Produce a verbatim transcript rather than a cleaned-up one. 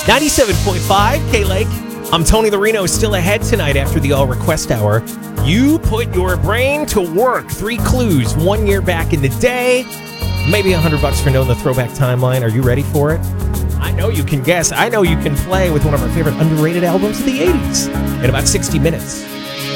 ninety-seven point five K-Lake. I'm Tony the Reno, still ahead tonight after the All Request Hour. You put your brain to work. Three clues, one year back in the day. Maybe a hundred bucks for knowing the throwback timeline. Are you ready for it? I know you can guess. I know you can play with one of our favorite underrated albums of the eighties in about sixty minutes.